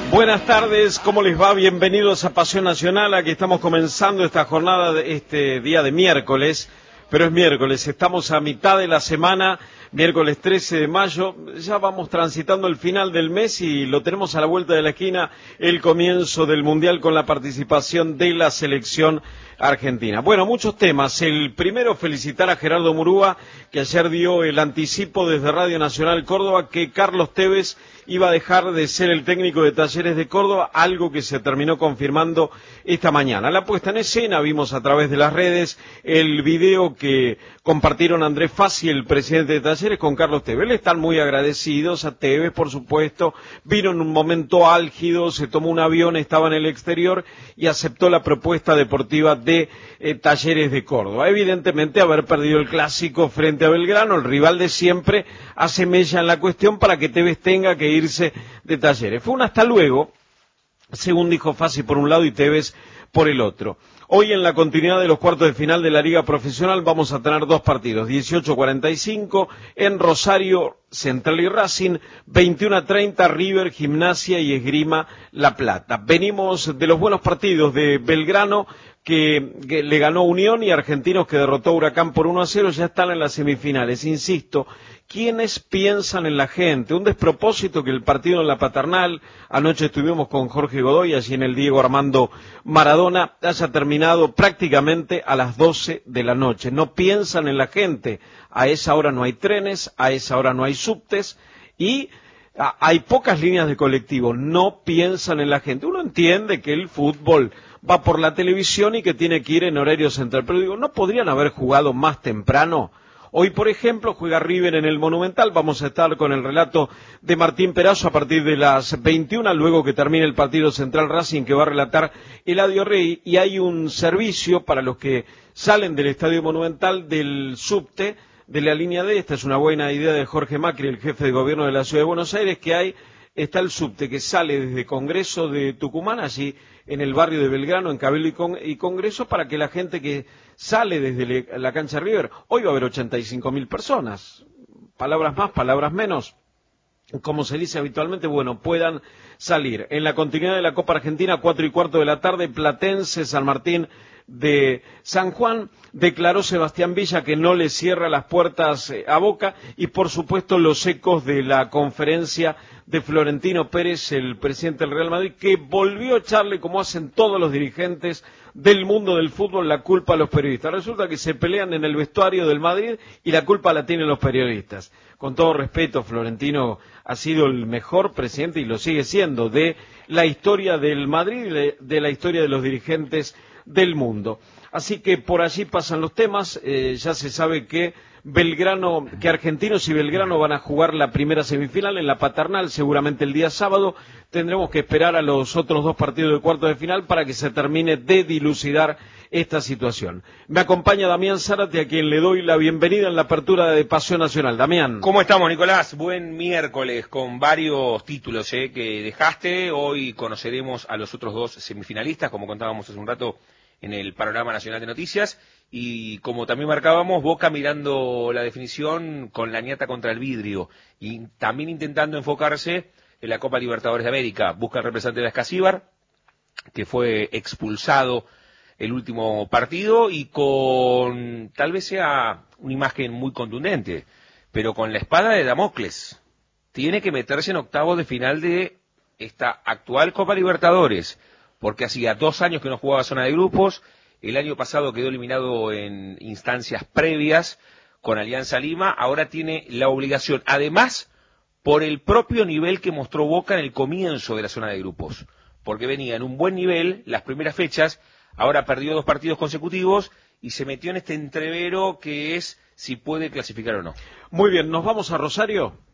Buenas tardes, ¿cómo les va? Bienvenidos a Pasión Nacional. Aquí estamos comenzando esta jornada, este día de miércoles, pero es miércoles, estamos a mitad de la semana, miércoles 13 de mayo, ya vamos transitando el final del mes y lo tenemos a la vuelta de la esquina, el comienzo del Mundial con la participación de la selección argentina. Bueno, muchos temas. El primero, felicitar a Gerardo Murúa, que ayer dio el anticipo desde Radio Nacional Córdoba que Carlos Tevez iba a dejar de ser el técnico de Talleres de Córdoba, algo que se terminó confirmando esta mañana. La puesta en escena, vimos a través de las redes el video que compartieron Andrés Fassi, el presidente de Talleres, con Carlos Tevez. Le están muy agradecidos a Tevez, por supuesto. Vino en un momento álgido, se tomó un avión, estaba en el exterior y aceptó la propuesta deportiva de Talleres de Córdoba. Evidentemente, haber perdido el clásico frente a Belgrano, el rival de siempre, hace mella en la cuestión para que Tevez tenga que irse de Talleres. Fue un hasta luego, según dijo Fassi por un lado y Tevez por el otro. Hoy, en la continuidad de los cuartos de final de la Liga Profesional, vamos a tener dos partidos: 18:45 en Rosario, Central y Racing; 21:30 River, Gimnasia y Esgrima La Plata. Venimos de los buenos partidos de Belgrano, que le ganó Unión, y Argentinos, que derrotó a Huracán por 1-0, ya están en las semifinales. Insisto, ¿quiénes piensan en la gente? Un despropósito que el partido en la Paternal, anoche estuvimos con Jorge Godoy, allí en el Diego Armando Maradona, haya terminado prácticamente a las 12 de la noche. No piensan en la gente. A esa hora no hay trenes, a esa hora no hay subtes y hay pocas líneas de colectivo. No piensan en la gente. Uno entiende que el fútbol va por la televisión y que tiene que ir en horario central, pero digo, ¿no podrían haber jugado más temprano? Hoy, por ejemplo, juega River en el Monumental. Vamos a estar con el relato de Martín Perazo a partir de las 21, luego que termine el partido Central Racing, que va a relatar Eladio Rey, y hay un servicio para los que salen del Estadio Monumental del subte de la línea D. Esta es una buena idea de Jorge Macri, el jefe de gobierno de la Ciudad de Buenos Aires, que está el subte que sale desde Congreso de Tucumán, allí en el barrio de Belgrano, en Cabildo y Congreso, para que la gente que sale desde la cancha River, hoy va a haber 85.000 personas, palabras más, palabras menos, como se dice habitualmente, bueno, puedan salir. En la continuidad de la Copa Argentina, 4:15 de la tarde, Platense, San Martín de San Juan. Declaró Sebastián Villa que no le cierra las puertas a Boca, y por supuesto los ecos de la conferencia de Florentino Pérez, el presidente del Real Madrid, que volvió a echarle, como hacen todos los dirigentes del mundo del fútbol, la culpa a los periodistas. Resulta que se pelean en el vestuario del Madrid y la culpa la tienen los periodistas. Con todo respeto, Florentino ha sido el mejor presidente, y lo sigue siendo, de la historia del Madrid y de la historia de los dirigentes del mundo. Así que por allí pasan los temas. Ya se sabe que Argentinos y Belgrano van a jugar la primera semifinal en la Paternal, seguramente el día sábado. Tendremos que esperar a los otros dos partidos de cuartos de final para que se termine de dilucidar esta situación. Me acompaña Damián Zárate, a quien le doy la bienvenida en la apertura de Pasión Nacional. Damián. ¿Cómo estamos, Nicolás? Buen miércoles, con varios títulos que dejaste. Hoy conoceremos a los otros dos semifinalistas, como contábamos hace un rato en el Panorama Nacional de Noticias, y como también marcábamos, Boca mirando la definición con la ñata contra el vidrio, y también intentando enfocarse en la Copa Libertadores de América. Busca el representante de la Escacíbar, que fue expulsado el último partido, y con, tal vez sea una imagen muy contundente, pero con la espada de Damocles. Tiene que meterse en octavos de final de esta actual Copa Libertadores, porque hacía 2 años que no jugaba zona de grupos. El año pasado quedó eliminado en instancias previas con Alianza Lima. Ahora tiene la obligación, además, por el propio nivel que mostró Boca en el comienzo de la zona de grupos, porque venía en un buen nivel las primeras fechas. Ahora perdió 2 partidos consecutivos y se metió en este entrevero que es si puede clasificar o no. Muy bien, ¿nos vamos a Rosario?